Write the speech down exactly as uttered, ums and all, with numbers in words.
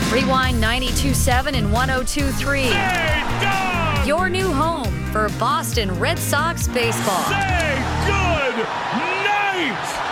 Rewind ninety-two point seven and one oh two point three. Your new home for Boston Red Sox baseball. Say good night!